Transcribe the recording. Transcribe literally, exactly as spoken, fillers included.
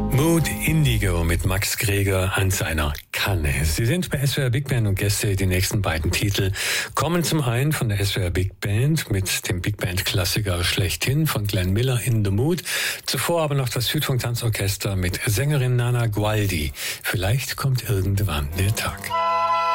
Mood Indigo mit Max Greger an seiner Kanne. Sie sind bei S W R Big Band und Gäste. Die nächsten beiden Titel kommen zum einen von der S W R Big Band mit dem Big Band Klassiker schlechthin von Glenn Miller, In the Mood. Zuvor aber noch das Südfunk Tanzorchester mit Sängerin Nana Gualdi. Vielleicht kommt irgendwann der Tag.